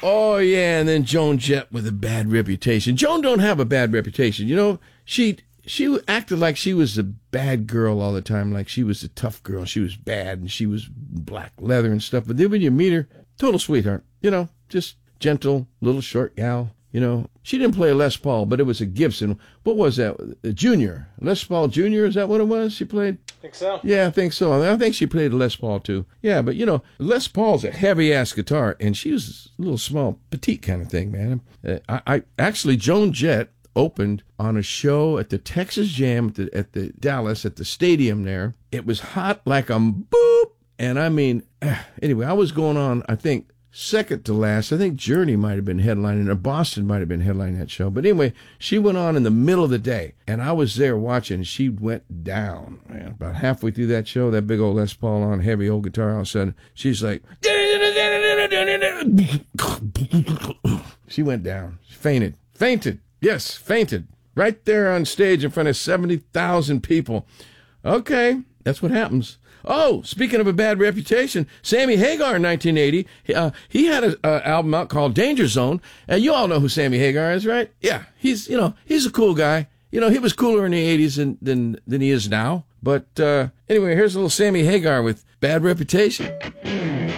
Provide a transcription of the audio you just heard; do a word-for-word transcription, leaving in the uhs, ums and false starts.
Oh, yeah, and then Joan Jett with a bad reputation. Joan don't have a bad reputation. You know, she she acted like she was a bad girl all the time, like she was a tough girl. She was bad, and she was black leather and stuff. But then when you meet her, total sweetheart. You know, just gentle, little short gal. You know, she didn't play a Les Paul, but it was a Gibson. What was that? A Junior. Les Paul Junior, is that what it was she played? I think so. Yeah, I think so. I think she played a Les Paul, too. Yeah, but, you know, Les Paul's a heavy-ass guitar, and she was a little small, petite kind of thing, man. Uh, I, I Actually, Joan Jett opened on a show at the Texas Jam at the, at the Dallas, at the stadium there. It was hot like a boop. And, I mean, anyway, I was going on, I think, second to last. I think Journey might have been headlining, or Boston might have been headlining that show. But anyway, she went on in the middle of the day, and I was there watching. She went down, man. About halfway through that show, that big old Les Paul on, heavy old guitar, all of a sudden, she's like, she went down. She fainted. Fainted. Yes, fainted. Right there on stage in front of seventy thousand people. Okay, that's what happens. Oh, speaking of a bad reputation, Sammy Hagar in nineteen eighty, uh, he had an album out called Danger Zone, and you all know who Sammy Hagar is, right? Yeah, he's, you know, he's a cool guy. You know, he was cooler in the eighties than than, than he is now. But uh, anyway, here's a little Sammy Hagar with Bad Reputation.